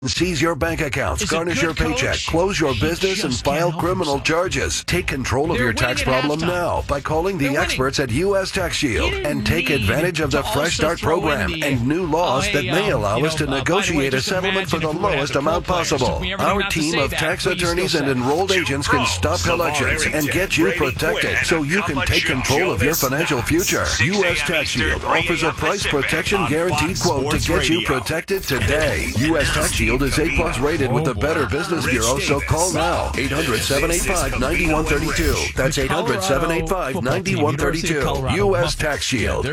Seize your bank accounts, garnish your paycheck, close your business, and file criminal charges. Take control of your tax problem now by calling the experts at U.S. Tax Shield and take advantage of the Fresh Start program and new laws that may allow us to negotiate a settlement for the lowest amount possible. Our team of tax attorneys and enrolled agents can stop collections and get you protected so you can take control of your financial future. U.S. Tax Shield offers a price protection guaranteed quote to get you protected today. U.S. Tax Shield is A+ rated with the Better Business Bureau, so call now. 800-785-9132. That's 800-785-9132. U.S. Tax Shield.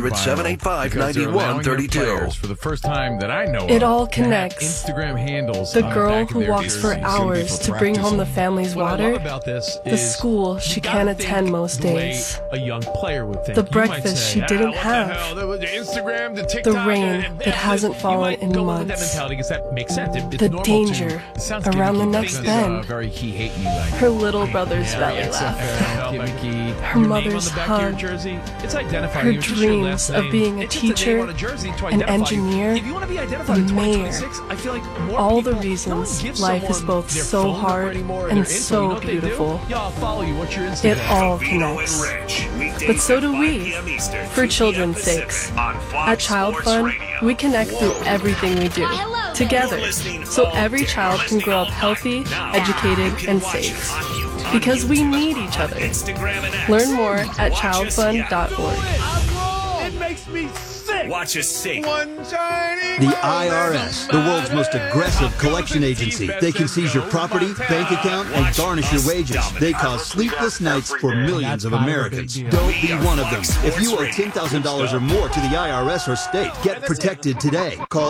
800-785-9132. For the first time that I know it all connects. Instagram handles. The girl who walks for hours to bring home the family's water. The school she can't attend most days. A young player would think. The breakfast she didn't have. The rain that hasn't fallen in months. The danger around the next bend. Her little brother's belly laugh. Her mother's hug. Her dreams of being a teacher, an engineer, a mayor. All the reasons life is both so hard and so beautiful. It all connects. But so do we, for children's sakes. At Child Fund, we connect through everything we do, together, so every child can grow up healthy, educated, and safe. Because we need each other. Learn more at childfund.org. It makes me sick. Watch us sing. The IRS, the world's most aggressive collection agency. They can seize your property, bank account, and garnish your wages. They cause sleepless nights for millions of Americans. Don't be one of them. If you owe $10,000 or more to the IRS or state, get protected today. Call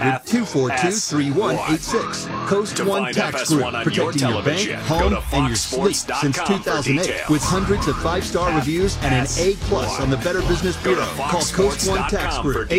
800-242-3186. Coast One Tax Group, protecting your bank, home, and your sleep since 2008. With hundreds of 5-star reviews and an A+ on the Better Business Bureau. Call Coast One Tax Group,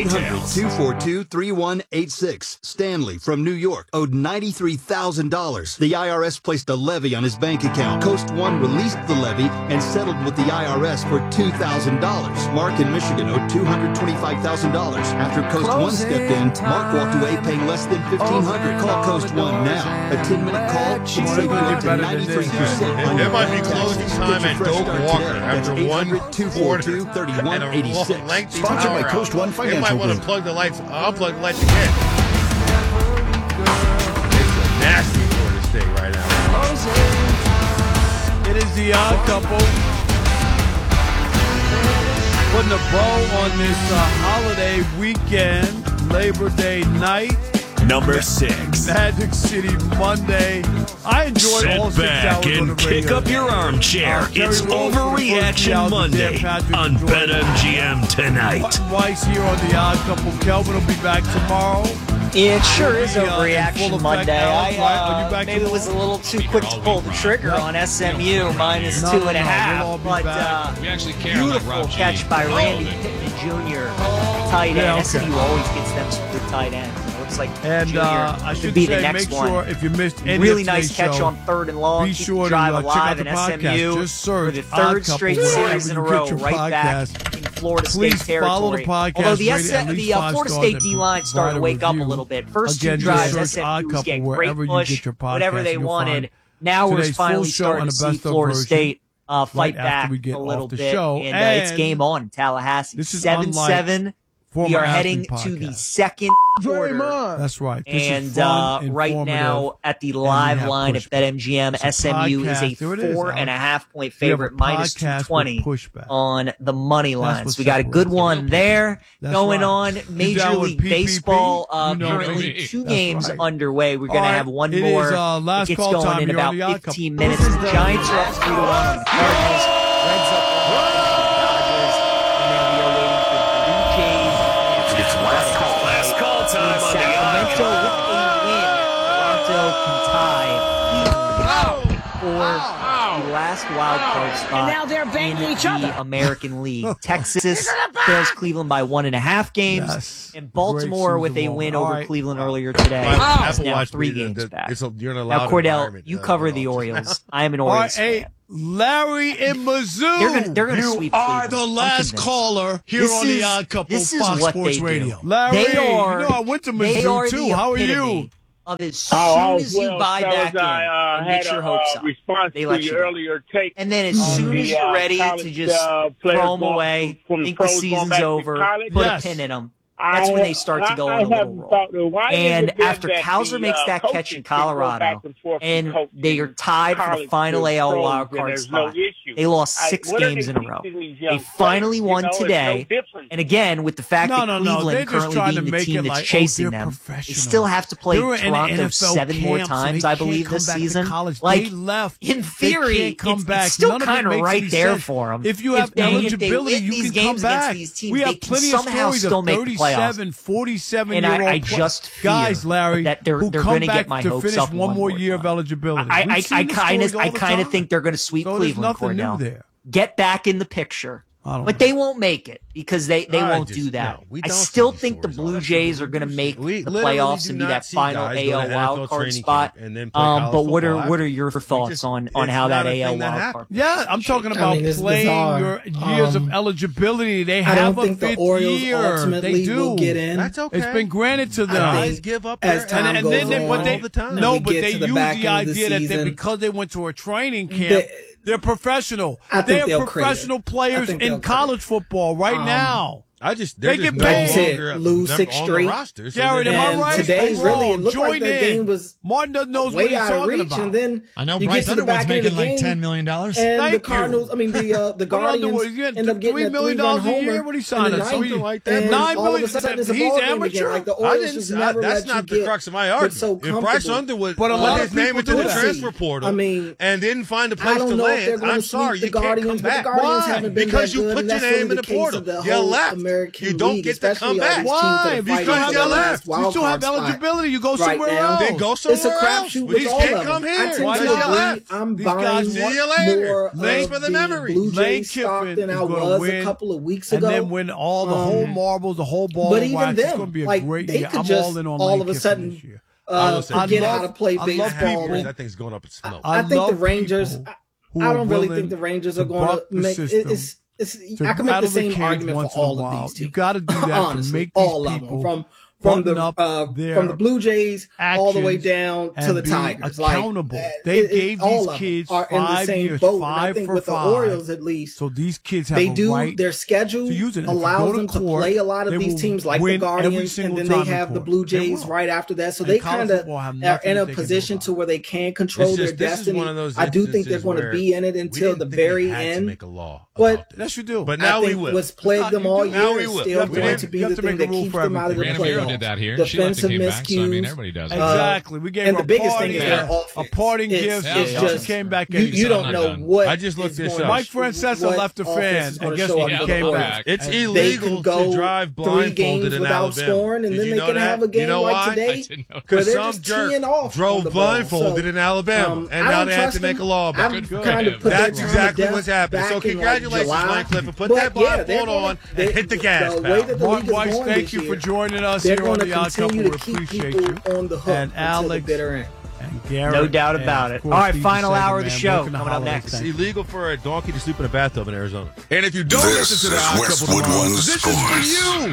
800-242-3186. Stanley from New York owed $93,000. The IRS placed a levy on his bank account. Coast One released the levy and settled with the IRS for $2,000. Mark in Michigan owed $225,000. After Coast One stepped in, Mark walked away paying less than $1,500. Call Coast One now. A 10-minute call can save you up to 93% on your might be closing time at Doak Walker after 1-242-3186. Sponsored by Coast One Financial Group. You might want to plug the lights. I'll plug the lights again. It's a nasty Florida State right now. It is the Odd Couple. Putting a bow on this holiday weekend, Labor Day night. Number 6. Magic City Monday. I enjoyed all 6 hours back and on the radio. kick up your armchair. It's Overreaction Monday on BetMGM tonight. Button Weiss here on the Odd Couple. Kelvin will be back tomorrow. It sure is Overreaction Monday. I maybe it was a little too quick to pull the trigger on SMU minus 2.5. But beautiful catch by Randy Pittman Jr. Tight end. SMU always gets them some good tight ends. Like and I should be say, the next make sure one. if you missed any really of nice catch show, on 3rd and long. Be Keep sure the drive to alive check in out the podcast. SMU Just search for the 3rd straight series in a row, right back in Florida State territory. Follow the podcast. Although the Florida State D-line started to wake up a little bit. First 2 drives, SMU was getting great push, whatever they wanted. Now we're finally starting to see Florida State fight back a little bit, and it's game on in Tallahassee. 7-7. We are heading to the second quarter. That's right. And right now at the live line at BetMGM, SMU is a 4.5-point favorite, minus 220 on the money line. So we got a good one there going on. Major League Baseball, currently 2 games underway. We're going to have one more. It gets going in about 15 minutes. The Giants are up 3-1 on the Cardinals. Reds up 1. Sacramento with a win. Toronto can tie for the last wild card spot in the American League. Texas trails Cleveland by 1.5 games, and Baltimore with a win over Cleveland earlier today. Is now 3 games back. Now, Cordell, you cover the Orioles. I am an Orioles fan. Larry in Mizzou. They're gonna sweep. You are the last caller here on the Odd Couple, Fox Sports Radio. Larry, they are. I went to Mizzou too. How are you? of as soon as you buy back in and get your hopes up. They let you earlier take. And then as soon as you're ready to just throw them away, think the season's over, put a pin in them. That's when they start to go on a little roll. And after Cowser makes that catch in Colorado, and they are tied for the final AL wildcard spot, they lost 6 games in a row. They finally won today. And again, with the fact that Cleveland currently being the team that's chasing them, they still have to play Toronto 7 more times, I believe, this season. Like, in theory, it's still kind of right there for them. If you have eligibility, you can come back. We have plenty of stories of 47-year-old just fear guys, Larry, that they're going to get my hopes finish up one more year of eligibility. I kind of think they're going to sweep Cleveland, Cordell. Get back in the picture. But they won't make it because they won't do that. No, I still think the Blue Jays are going to make the playoffs and be that final AL wildcard spot. But what are your thoughts on how that AL wildcard? Yeah, I'm talking about playing your years of eligibility. They have a fifth year. They do. Get in. That's okay. It's been granted to them. Guys give up as time goes on all the time. No, but they use the idea that because they went to a training camp. They're professional. They're professional players in college football right now. They get paid. Lose 6 straight. Jared, am I right? Today, really, it looked like that game was Martin doesn't know what he's talking about. And then I know Bryce Underwood's making like $10 million. And the Cardinals, the Guardians end up getting $3 million a year. What are you signing? Something like that. $9 million. He's amateur. Like the Orioles just never That's not the crux of my argument. If Bryce Underwood put his name into the transfer portal and didn't find a place to land, I'm sorry, you can't come back. Why? Because you put your name in the portal. You left. You don't get to come back. Why? Because you left. You still have eligibility. You go somewhere else. Then go somewhere else. It's a crapshoot with all of them. Come here. Why did you left? I'm buying see you later. Thanks for the memory. Blue Jays stock than I was a couple of weeks ago. And then win all the whole marbles, the whole ball but of even wax. them, It's going to be a like, great they year. could I'm just all in on all of a sudden this year. Forget how to play baseball. That thing's going up in smoke. I think the Rangers. I don't really think the Rangers are going to make it. I can make the same argument for all of these teams. You got to do that honestly, to make all these of people them from the Blue Jays all the way down to the Tigers. Accountable. Like, they gave these kids are 5 in the same years, boat. 5 I think for with 5. the Orioles at least, so these kids have a right their schedule to use it. allows them to play a lot of these teams like the Guardians, and then they have the Blue Jays right after that. So they kind of are in a position to where they can control their destiny. I do think they're going to be in it until the very end. But yes, you do. But now we will. What's plagued them all year is still going to be the thing that keeps them out of the playoffs. Did that here. Defensive miscues. I mean, everybody does. Exactly. We gave and the biggest thing is a parting gift. It's just came back. You don't know what. I just looked this up. Mike Francesa left the fan, and guess what? He came back. It's illegal to drive blindfolded in without Alabama. scoring, and then they can have a game like today. Because some jerk drove blindfolded in Alabama, and now they have to make a law about it. That's exactly what's happening. So congratulations, Lane Clifford. Put that blindfold on and hit the gas, pal. Mark Weiss, thank you for joining us here on the Odd Couple. We appreciate you. And Alex and Garrett. No doubt about it. All right, final hour of the show coming up next. It's illegal for a donkey to sleep in a bathtub in Arizona. And if you don't listen to the Odd Couple tomorrow, this is for you.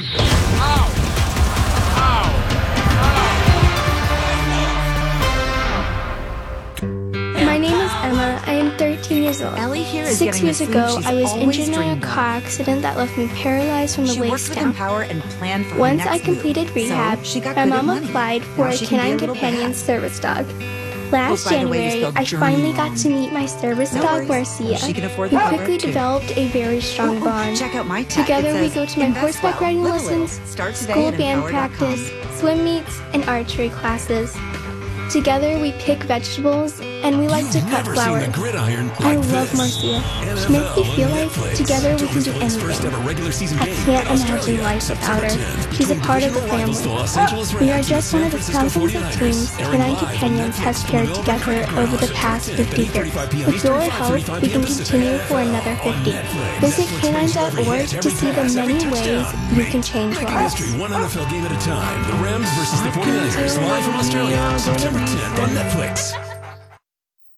My name is Emma. I am 13 years old. Ellie here is 6 years ago, I was injured in a car accident that left me paralyzed from the waist down. Once I completed rehab, my mom applied for a canine companion service dog. Last January, I finally got to meet my service dog, Marcia. We quickly developed a very strong bond. Together, we go to my horseback riding lessons, school band practice, swim meets, and archery classes. Together, we pick vegetables, and we like to cut flowers. I love Marcia. She makes me feel like together we can do anything. I can't imagine life without her. She's a part of the family. We are just one of the thousands of teams Canine Companions has paired together over the past 50 years. With your help, we can continue for another 50. Visit canine.org to see the many ways you can change lives. One NFL game at a time. The Rams versus the 49ers, live from Australia, September 10th on Netflix.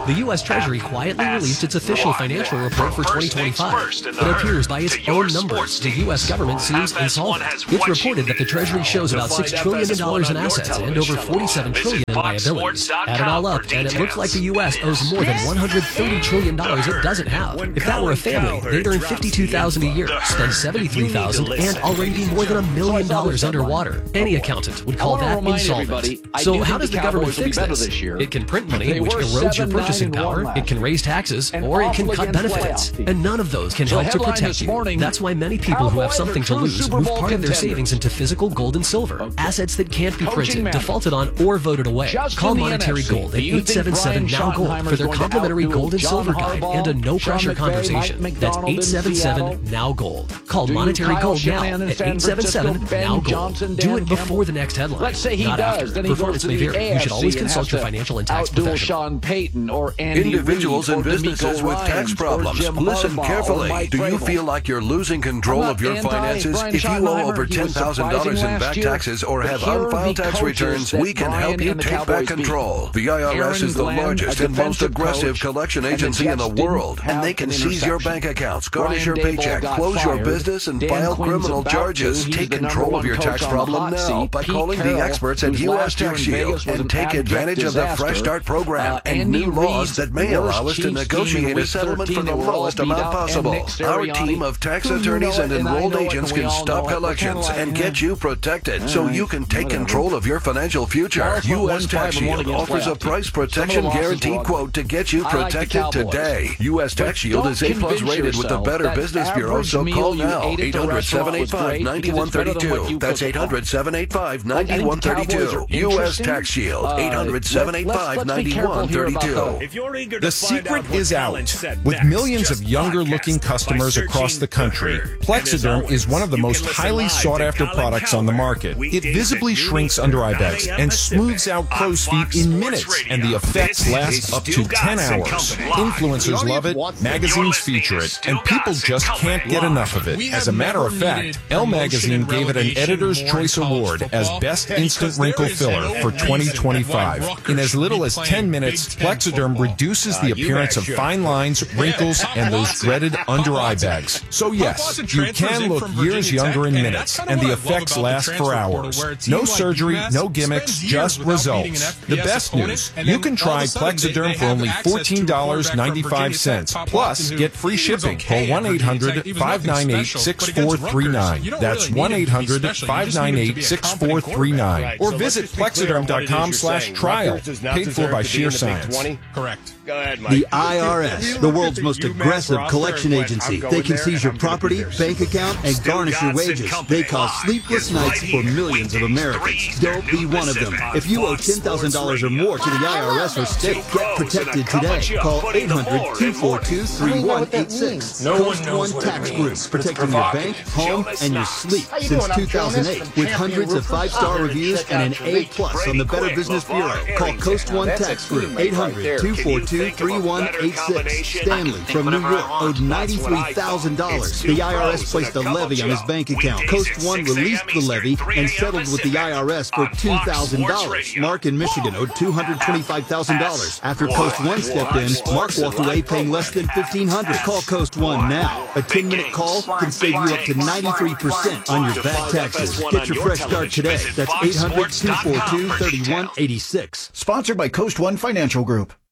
The U.S. Treasury quietly released its official financial report for 2025. It appears by its own numbers, the U.S. government seems insolvent. It's reported that the Treasury shows about $6 trillion in assets and over $47 trillion in liabilities. Add it all up, and it looks like the U.S. owes more than $130 trillion it doesn't have. If that were a family, they'd earn $52,000 a year, spend $73,000, and already be more than $1 million underwater. Any accountant would call that insolvent. So how does the government fix this? It can print money, which erodes your purchasing power, it can raise taxes, or it can cut benefits. And none of those can help to protect you. That's why many people who have something to lose move part of their savings into physical gold and silver, assets that can't be printed, defaulted on, or voted away. Call Monetary Gold at 877-NOW-GOLD for their complimentary gold and silver guide and a no-pressure conversation. That's 877-NOW-GOLD. Call Monetary Gold now at 877-NOW-GOLD. Do it before the next headline, not after. Performance may vary. You should always consult your financial and tax professional. Individuals and businesses with tax problems, listen carefully. Do you feel like you're losing control of your finances? If you owe over $10,000 in back taxes or have unfiled tax returns, we can help you take back control. The IRS is the largest and most aggressive collection agency in the world, and they can seize your bank accounts, garnish your paycheck, close your business, and file criminal charges. Take control of your tax problem now by calling the experts at U.S. Tax Shield and take advantage of the Fresh Start program and new laws that may allow us to negotiate a settlement for the lowest amount possible. Our team of tax attorneys and enrolled agents can stop collections and get you protected so you can take control of your financial future. U.S. Tax Shield offers a price protection guarantee quote to get you protected today. U.S. Tax Shield is A+ rated with the Better Business Bureau, so call now. 800-785-9132. That's 800-785-9132. U.S. Tax Shield. 800-785-9132. The secret is out. With millions of younger-looking customers across the country, Plexiderm is one of the most highly sought-after products on the market. It visibly shrinks under eye bags and smooths out crow's feet in minutes, and the effects last up to 10 hours. Influencers love it, magazines feature it, and people just can't get enough of it. As a matter of fact, Elle Magazine gave it an Editor's Choice Award as Best Instant Wrinkle Filler for 2025. In as little as 10 minutes, Plexiderm reduces the appearance of fine lines, wrinkles, and those dreaded under-eye bags. So yes, you can look years younger in minutes, and the effects last for hours. No surgery, no gimmicks, just results. The best news, you can try Plexiderm for only $14.95. Plus, get free shipping. Call 1-800-598-6439. That's 1-800-598-6439. Or visit Plexiderm.com/trial. Paid for by Sheer Science. Correct. Go ahead, Mike. The IRS, the world's most aggressive collection agency. They can seize your property, bank account, and garnish your wages. They cause sleepless nights for millions of Americans. Don't be one of them. If you owe $10,000 or more to the IRS or state, get protected today. Call 800-242-3186. Coast One Tax Group, protecting your bank, home, and your sleep since 2008. With hundreds of 5-star reviews and an A+ on the Better Business Bureau. Call Coast One Tax Group, 800-242-3186. Stanley from New York owed $93,000. The IRS placed a levy on his bank account. Coast One released the levy and settled with the IRS for $2,000. Mark in Michigan owed $225,000. After Coast One stepped in, Mark walked away paying less than $1,500. Call Coast One now. A 10-minute call can save you up to 93% on your back taxes. Get your fresh start today. That's 800-242-3186. Sponsored by Coast One Financial Group.